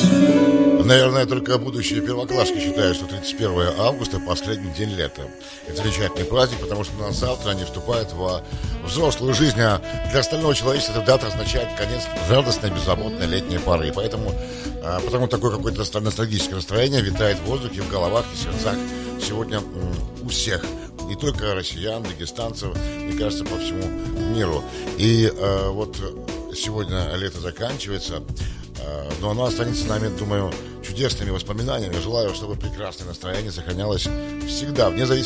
Наверное, только будущие первоклашки считают, что 31 августа последний день лета. Это замечательный праздник, потому что на завтра они вступают во взрослую жизнь, а для остального человечества эта дата означает конец радостной, беззаботной летней поры. И поэтому такое какое-то ностальгическое настроение витает в воздухе, в головах и сердцах сегодня у всех. Не только россиян, дагестанцев, мне кажется, по всему миру. И вот сегодня лето заканчивается, но оно останется с нами, думаю, чудесными воспоминаниями. Желаю, чтобы прекрасное настроение сохранялось всегда, вне зависимости